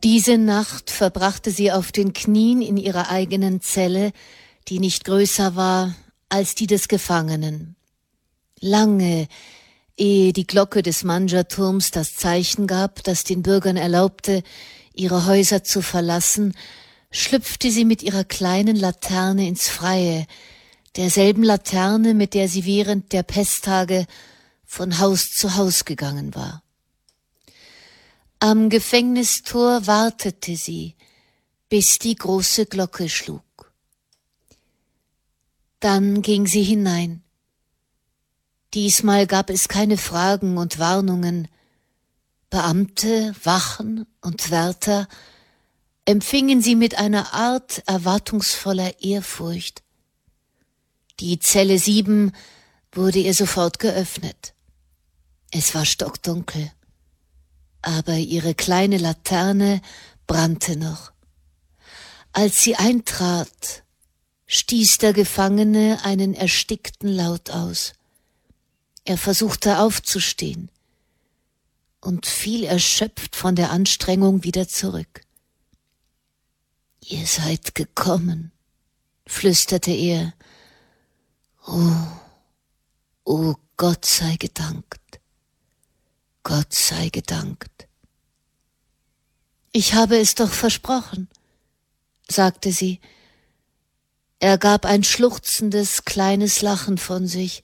Diese Nacht verbrachte sie auf den Knien in ihrer eigenen Zelle, die nicht größer war als die des Gefangenen. Lange, ehe die Glocke des Mandscha-Turms das Zeichen gab, das den Bürgern erlaubte, ihre Häuser zu verlassen, schlüpfte sie mit ihrer kleinen Laterne ins Freie, derselben Laterne, mit der sie während der Pesttage von Haus zu Haus gegangen war. Am Gefängnistor wartete sie, bis die große Glocke schlug. Dann ging sie hinein. Diesmal gab es keine Fragen und Warnungen. Beamte, Wachen und Wärter empfingen sie mit einer Art erwartungsvoller Ehrfurcht. Die Zelle 7 wurde ihr sofort geöffnet. Es war stockdunkel, aber ihre kleine Laterne brannte noch. Als sie eintrat, stieß der Gefangene einen erstickten Laut aus. Er versuchte aufzustehen und fiel erschöpft von der Anstrengung wieder zurück. »Ihr seid gekommen«, flüsterte er. »Oh, Gott sei gedankt, Gott sei gedankt.« »Ich habe es doch versprochen«, sagte sie. Er gab ein schluchzendes, kleines Lachen von sich.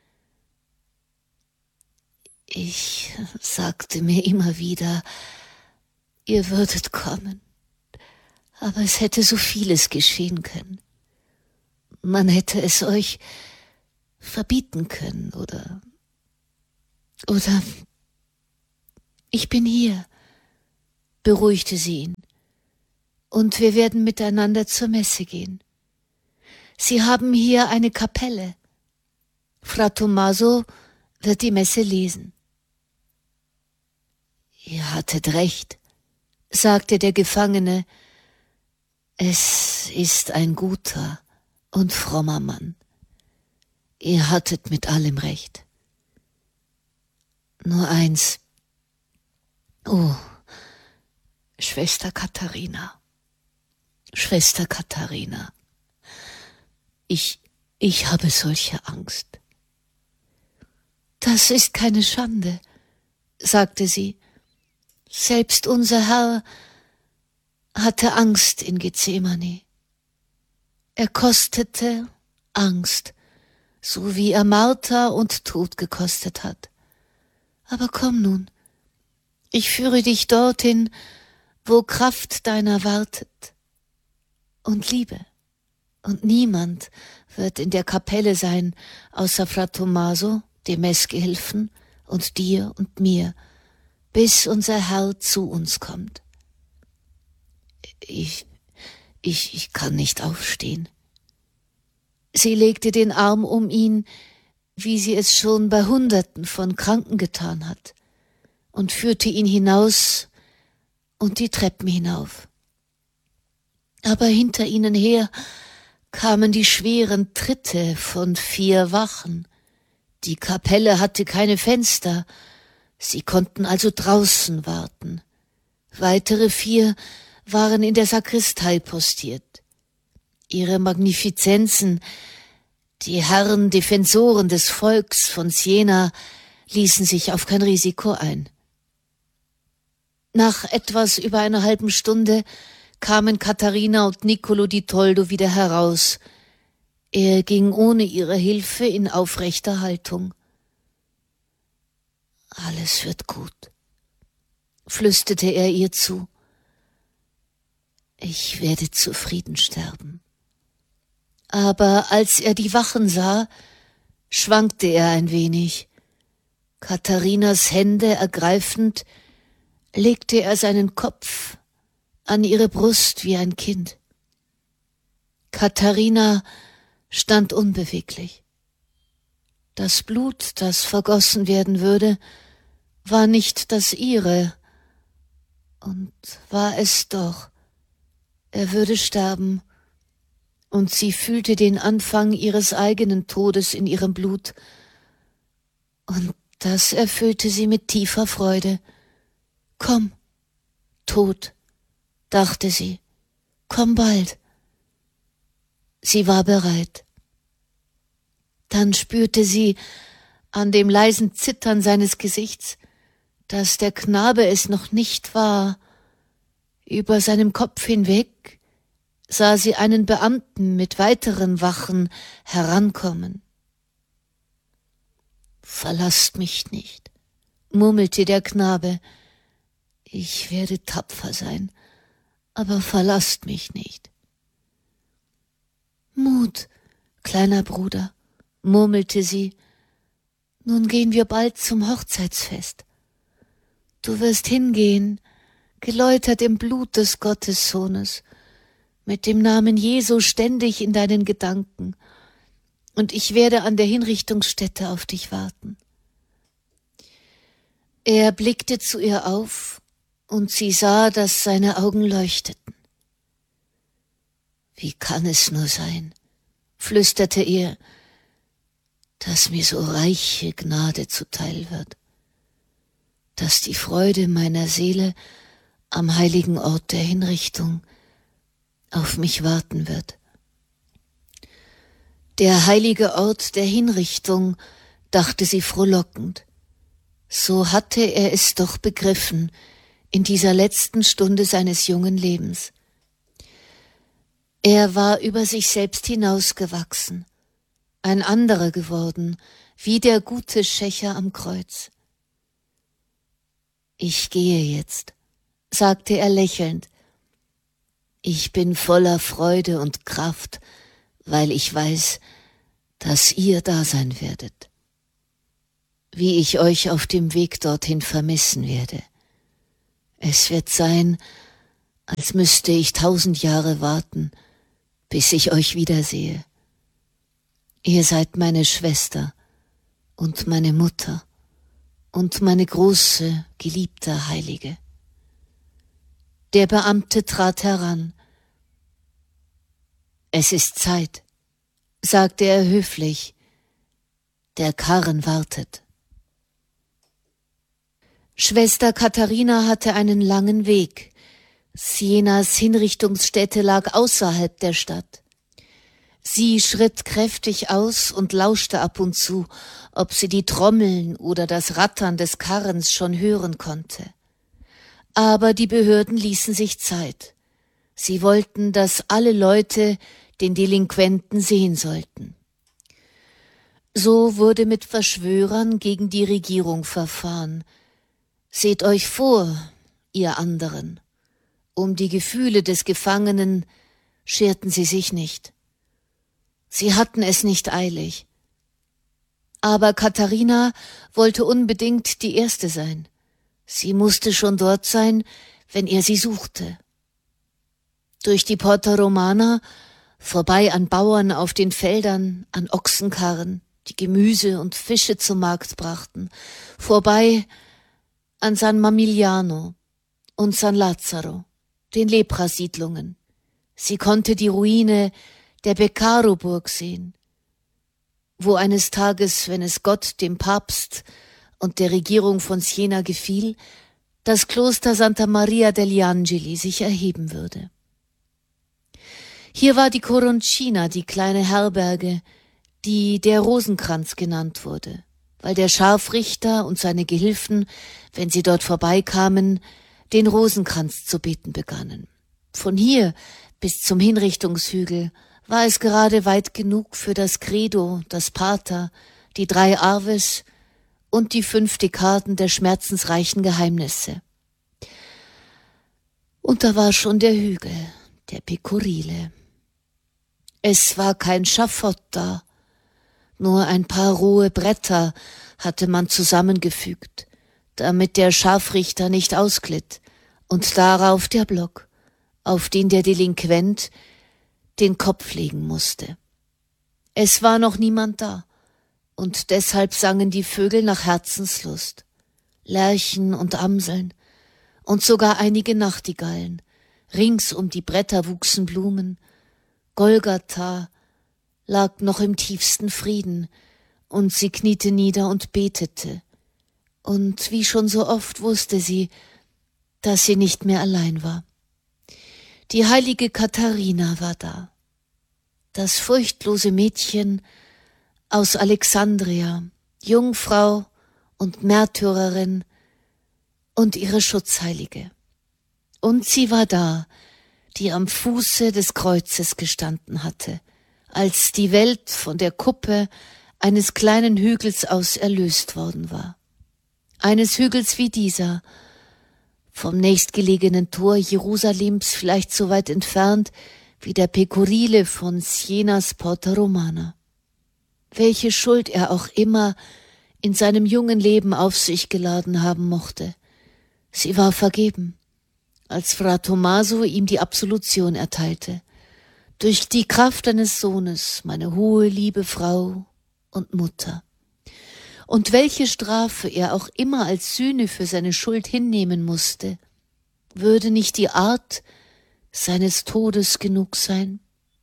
»Ich sagte mir immer wieder, ihr würdet kommen, aber es hätte so vieles geschehen können. Man hätte es euch verbieten können, oder ich bin hier«, beruhigte sie ihn, »und wir werden miteinander zur Messe gehen. Sie haben hier eine Kapelle. Fra Tommaso wird die Messe lesen.« »Ihr hattet recht«, sagte der Gefangene. »Es ist ein guter und frommer Mann. Ihr hattet mit allem recht. Nur eins. Oh, Schwester Katharina, Schwester Katharina, ich habe solche Angst.« »Das ist keine Schande«, sagte sie. »Selbst unser Herr hatte Angst in Gethsemane. Er kostete Angst, so wie er Marter und Tod gekostet hat. Aber komm nun, ich führe dich dorthin, wo Kraft deiner wartet und Liebe. Und niemand wird in der Kapelle sein, außer Fra Tommaso, dem Messgehilfen, und dir und mir, bis unser Herr zu uns kommt.« Ich kann nicht aufstehen.« Sie legte den Arm um ihn, wie sie es schon bei Hunderten von Kranken getan hat, und führte ihn hinaus und die Treppen hinauf. Aber hinter ihnen her kamen die schweren Tritte von 4 Wachen. Die Kapelle hatte keine Fenster, sie konnten also draußen warten. Weitere 4 waren in der Sakristei postiert. Ihre Magnifizenzen, die Herren Defensoren des Volks von Siena, ließen sich auf kein Risiko ein. Nach etwas über einer halben Stunde kamen Katharina und Niccolò di Toldo wieder heraus. Er ging ohne ihre Hilfe in aufrechter Haltung. »Alles wird gut«, flüsterte er ihr zu. »Ich werde zufrieden sterben.« Aber als er die Wachen sah, schwankte er ein wenig. Katharinas Hände ergreifend, legte er seinen Kopf an ihre Brust wie ein Kind. Katharina stand unbeweglich. Das Blut, das vergossen werden würde, war nicht das ihre, und war es doch. Er würde sterben, und sie fühlte den Anfang ihres eigenen Todes in ihrem Blut, und das erfüllte sie mit tiefer Freude. »Komm, Tod«, dachte sie. Komm bald. Sie war bereit. Dann spürte sie an dem leisen Zittern seines Gesichts, dass der Knabe es noch nicht war. Über seinem Kopf hinweg sah sie einen Beamten mit weiteren Wachen herankommen. »Verlasst mich nicht«, murmelte der Knabe. »Ich werde tapfer sein, aber verlasst mich nicht.« »Mut, kleiner Bruder«, murmelte sie, »nun gehen wir bald zum Hochzeitsfest. Du wirst hingehen, geläutert im Blut des Gottessohnes, mit dem Namen Jesu ständig in deinen Gedanken, und ich werde an der Hinrichtungsstätte auf dich warten.« Er blickte zu ihr auf, und sie sah, dass seine Augen leuchteten. »Wie kann es nur sein«, flüsterte er, »dass mir so reiche Gnade zuteil wird, dass die Freude meiner Seele am heiligen Ort der Hinrichtung auf mich warten wird.« Der heilige Ort der Hinrichtung, dachte sie frohlockend. So hatte er es doch begriffen in dieser letzten Stunde seines jungen Lebens. Er war über sich selbst hinausgewachsen, ein anderer geworden, wie der gute Schächer am Kreuz. »Ich gehe jetzt«, sagte er lächelnd. »Ich bin voller Freude und Kraft, weil ich weiß, dass ihr da sein werdet. Wie ich euch auf dem Weg dorthin vermissen werde. Es wird sein, als müsste ich 1000 Jahre warten, bis ich euch wiedersehe. Ihr seid meine Schwester und meine Mutter und meine große, geliebte Heilige.« Der Beamte trat heran. »Es ist Zeit«, sagte er höflich. »Der Karren wartet.« Schwester Katharina hatte einen langen Weg. Sienas Hinrichtungsstätte lag außerhalb der Stadt. Sie schritt kräftig aus und lauschte ab und zu, ob sie die Trommeln oder das Rattern des Karrens schon hören konnte. Aber die Behörden ließen sich Zeit. Sie wollten, dass alle Leute den Delinquenten sehen sollten. So wurde mit Verschwörern gegen die Regierung verfahren. Seht euch vor, ihr anderen. Um die Gefühle des Gefangenen scherten sie sich nicht. Sie hatten es nicht eilig. Aber Katharina wollte unbedingt die Erste sein. Sie musste schon dort sein, wenn er sie suchte. Durch die Porta Romana, vorbei an Bauern auf den Feldern, an Ochsenkarren, die Gemüse und Fische zum Markt brachten, vorbei an San Mamigliano und San Lazzaro, den Leprasiedlungen. Sie konnte die Ruine der Beccaro-Burg sehen, wo eines Tages, wenn es Gott, dem Papst und der Regierung von Siena gefiel, das Kloster Santa Maria degli Angeli sich erheben würde. Hier war die Coroncina, die kleine Herberge, die der Rosenkranz genannt wurde, weil der Scharfrichter und seine Gehilfen, wenn sie dort vorbeikamen, den Rosenkranz zu beten begannen. Von hier bis zum Hinrichtungshügel war es gerade weit genug für das Credo, das Pater, die 3 Aves und die 5 Dekaden der schmerzensreichen Geheimnisse. Und da war schon der Hügel, der Pecorile. Es war kein Schafott da, nur ein paar rohe Bretter hatte man zusammengefügt, damit der Scharfrichter nicht ausglitt, und darauf der Block, auf den der Delinquent den Kopf legen musste. Es war noch niemand da, und deshalb sangen die Vögel nach Herzenslust, Lerchen und Amseln und sogar einige Nachtigallen. Rings um die Bretter wuchsen Blumen. Golgatha lag noch im tiefsten Frieden, und sie kniete nieder und betete. Und wie schon so oft wusste sie, dass sie nicht mehr allein war. Die heilige Katharina war da, das furchtlose Mädchen aus Alexandria, Jungfrau und Märtyrerin und ihre Schutzheilige. Und sie war da, die am Fuße des Kreuzes gestanden hatte, als die Welt von der Kuppe eines kleinen Hügels aus erlöst worden war. Eines Hügels wie dieser, vom nächstgelegenen Tor Jerusalems vielleicht so weit entfernt wie der Pecorile von Sienas Porta Romana. Welche Schuld er auch immer in seinem jungen Leben auf sich geladen haben mochte, sie war vergeben, als Fra Tommaso ihm die Absolution erteilte. Durch die Kraft deines Sohnes, meine hohe, liebe Frau und Mutter. Und welche Strafe er auch immer als Sühne für seine Schuld hinnehmen musste, würde nicht die Art seines Todes genug sein?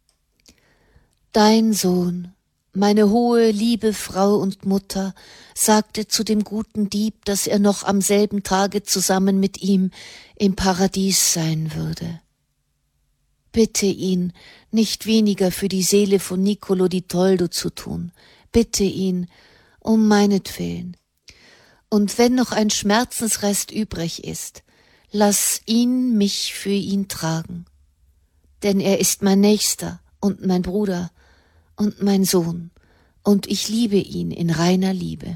Dein Sohn, meine hohe, liebe Frau und Mutter, sagte zu dem guten Dieb, dass er noch am selben Tage zusammen mit ihm im Paradies sein würde. Bitte ihn, nicht weniger für die Seele von Niccolò di Toldo zu tun. Bitte ihn, um meinetwillen. Und wenn noch ein Schmerzensrest übrig ist, lass ihn mich für ihn tragen. Denn er ist mein Nächster und mein Bruder und mein Sohn, und ich liebe ihn in reiner Liebe.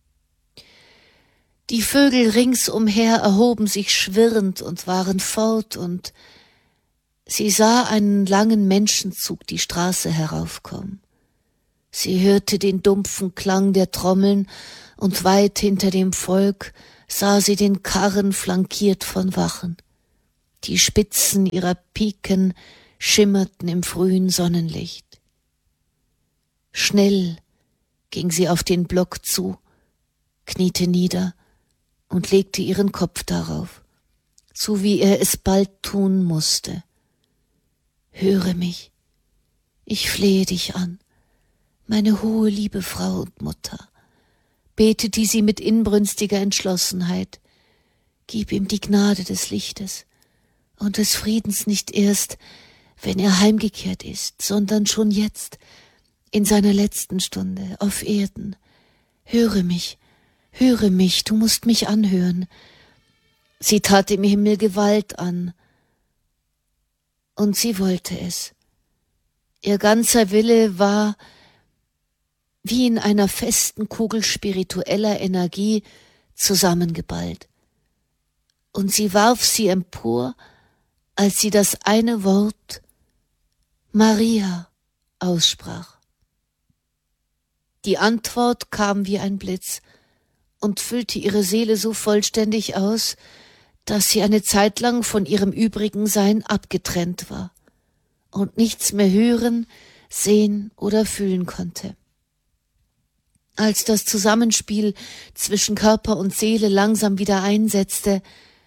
Die Vögel ringsumher erhoben sich schwirrend und waren fort, und sie sah einen langen Menschenzug die Straße heraufkommen. Sie hörte den dumpfen Klang der Trommeln, und weit hinter dem Volk sah sie den Karren flankiert von Wachen. Die Spitzen ihrer Piken schimmerten im frühen Sonnenlicht. Schnell ging sie auf den Block zu, kniete nieder und legte ihren Kopf darauf, so wie er es bald tun musste. Höre mich, ich flehe dich an, meine hohe, liebe Frau und Mutter, betete sie mit inbrünstiger Entschlossenheit. Gib ihm die Gnade des Lichtes und des Friedens nicht erst, wenn er heimgekehrt ist, sondern schon jetzt, in seiner letzten Stunde, auf Erden. Höre mich, du musst mich anhören. Sie tat dem Himmel Gewalt an, und sie wollte es. Ihr ganzer Wille war wie in einer festen Kugel spiritueller Energie zusammengeballt. Und sie warf sie empor, als sie das eine Wort Maria aussprach. Die Antwort kam wie ein Blitz und füllte ihre Seele so vollständig aus, dass sie eine Zeit lang von ihrem übrigen Sein abgetrennt war und nichts mehr hören, sehen oder fühlen konnte. Als das Zusammenspiel zwischen Körper und Seele langsam wieder einsetzte,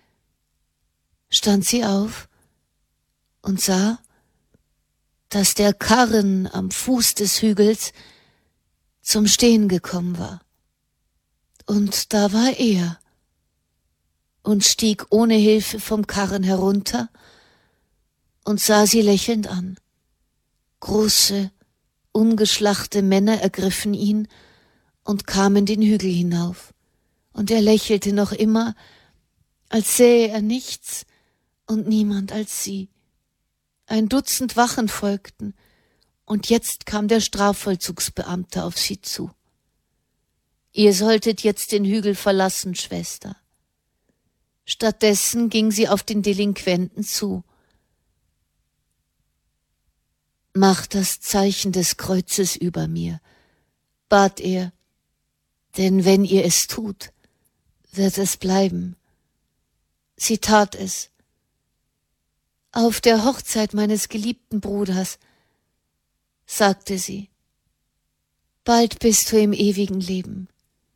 stand sie auf und sah, dass der Karren am Fuß des Hügels zum Stehen gekommen war. Und da war er und stieg ohne Hilfe vom Karren herunter und sah sie lächelnd an. Große, ungeschlachte Männer ergriffen ihn und kamen den Hügel hinauf, und er lächelte noch immer, als sähe er nichts und niemand als sie. 1 Dutzend Wachen folgten, und jetzt kam der Strafvollzugsbeamte auf sie zu. Ihr solltet jetzt den Hügel verlassen, Schwester. Stattdessen ging sie auf den Delinquenten zu. Mach das Zeichen des Kreuzes über mir, bat er, denn wenn ihr es tut, wird es bleiben. Sie tat es. Auf der Hochzeit meines geliebten Bruders, sagte sie, bald bist du im ewigen Leben.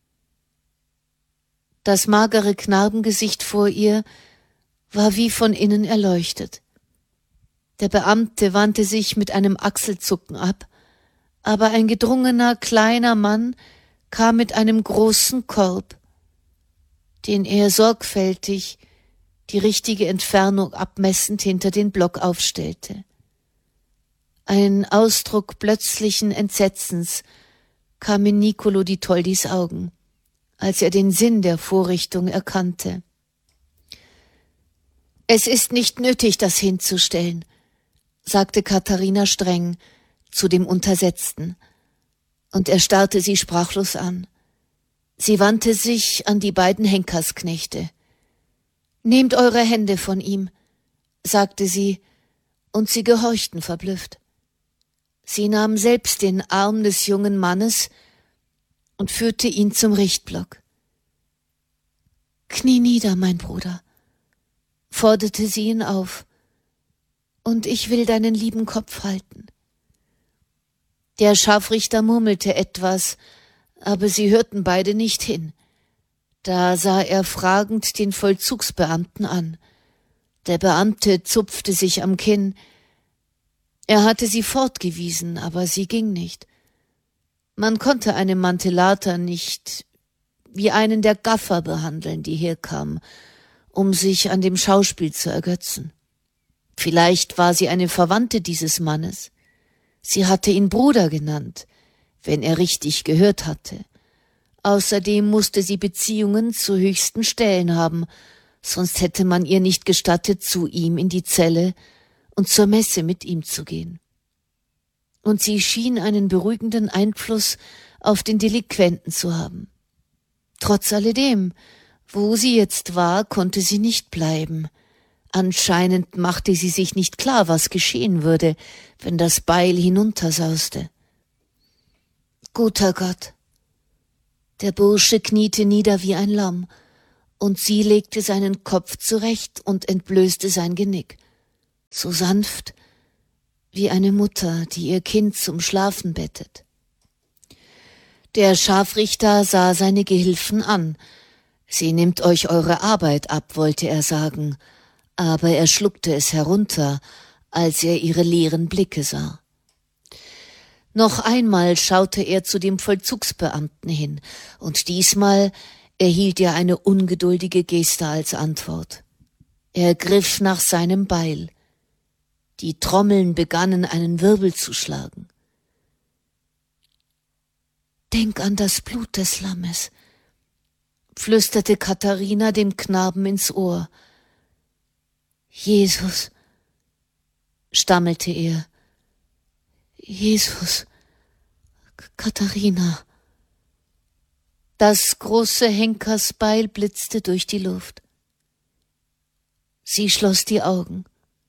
Das magere Knarbengesicht vor ihr war wie von innen erleuchtet. Der Beamte wandte sich mit einem Achselzucken ab, aber ein gedrungener, kleiner Mann kam mit einem großen Korb, den er sorgfältig die richtige Entfernung abmessend hinter den Block aufstellte. Ein Ausdruck plötzlichen Entsetzens kam in Niccolò di Toldis Augen, als er den Sinn der Vorrichtung erkannte. »Es ist nicht nötig, das hinzustellen«, sagte Katharina streng zu dem Untersetzten, und er starrte sie sprachlos an. Sie wandte sich an die beiden Henkersknechte. »Nehmt eure Hände von ihm«, sagte sie, und sie gehorchten verblüfft. Sie nahm selbst den Arm des jungen Mannes und führte ihn zum Richtblock. »Knie nieder, mein Bruder«, forderte sie ihn auf, »und ich will deinen lieben Kopf halten.« Der Scharfrichter murmelte etwas, aber sie hörten beide nicht hin. Da sah er fragend den Vollzugsbeamten an. Der Beamte zupfte sich am Kinn. Er hatte sie fortgewiesen, aber sie ging nicht. Man konnte einen Mantellater nicht wie einen der Gaffer behandeln, die herkamen, um sich an dem Schauspiel zu ergötzen. Vielleicht war sie eine Verwandte dieses Mannes. Sie hatte ihn Bruder genannt, wenn er richtig gehört hatte. Außerdem musste sie Beziehungen zu höchsten Stellen haben, sonst hätte man ihr nicht gestattet, zu ihm in die Zelle und zur Messe mit ihm zu gehen. Und sie schien einen beruhigenden Einfluss auf den Delinquenten zu haben. Trotz alledem, wo sie jetzt war, konnte sie nicht bleiben. Anscheinend machte sie sich nicht klar, was geschehen würde, wenn das Beil hinuntersauste. Guter Gott! Der Bursche kniete nieder wie ein Lamm, und sie legte seinen Kopf zurecht und entblößte sein Genick, so sanft wie eine Mutter, die ihr Kind zum Schlafen bettet. Der Scharfrichter sah seine Gehilfen an. »Sie nimmt euch eure Arbeit ab«, wollte er sagen, aber er schluckte es herunter, als er ihre leeren Blicke sah. Noch einmal schaute er zu dem Vollzugsbeamten hin, und diesmal erhielt er eine ungeduldige Geste als Antwort. Er griff nach seinem Beil. Die Trommeln begannen einen Wirbel zu schlagen. »Denk an das Blut des Lammes«, flüsterte Katharina dem Knaben ins Ohr. »Jesus«, stammelte er. »Jesus, Katharina.« Das große Henkersbeil blitzte durch die Luft. Sie schloss die Augen.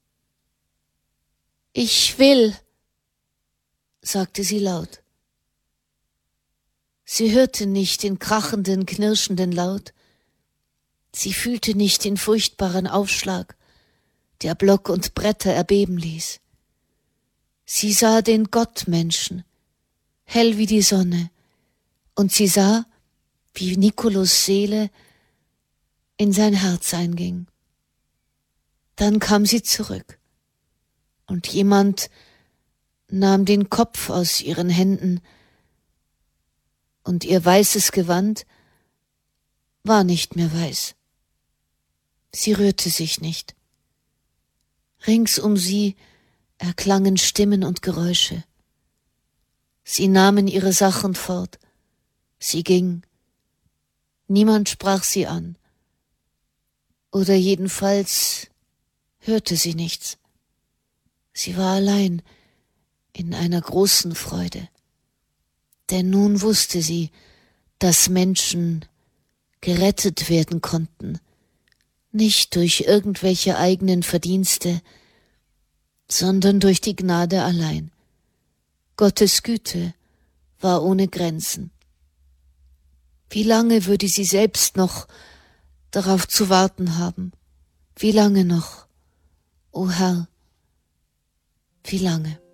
»Ich will«, sagte sie laut. Sie hörte nicht den krachenden, knirschenden Laut. Sie fühlte nicht den furchtbaren Aufschlag, der Block und Bretter erbeben ließ. Sie sah den Gottmenschen, hell wie die Sonne, und sie sah, wie Niccolòs Seele in sein Herz einging. Dann kam sie zurück, und jemand nahm den Kopf aus ihren Händen, und ihr weißes Gewand war nicht mehr weiß. Sie rührte sich nicht. Rings um sie erklangen Stimmen und Geräusche. Sie nahmen ihre Sachen fort. Sie ging. Niemand sprach sie an. Oder jedenfalls hörte sie nichts. Sie war allein in einer großen Freude. Denn nun wusste sie, dass Menschen gerettet werden konnten, nicht durch irgendwelche eigenen Verdienste, sondern durch die Gnade allein. Gottes Güte war ohne Grenzen. Wie lange würde sie selbst noch darauf zu warten haben? Wie lange noch, o Herr, wie lange?